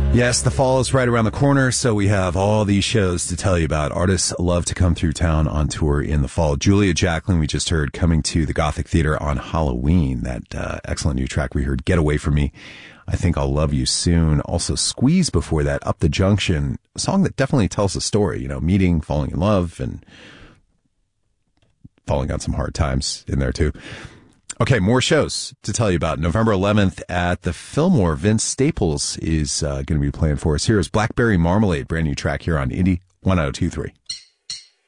Yes, the fall is right around the corner, so we have all these shows to tell you about. Artists love to come through town on tour in the fall. Julia Jacklin, we just heard, coming to the Gothic Theater on Halloween. That excellent new track we heard, Get Away From Me. I Think I'll Love You Soon. Also Squeeze before that, Up the Junction. A song that definitely tells a story, meeting, falling in love, and falling on some hard times in there too. Okay, more shows to tell you about. November 11th at the Fillmore, Vince Staples is going to be playing for us. Here is Blackberry Marmalade, brand new track here on Indie 1023.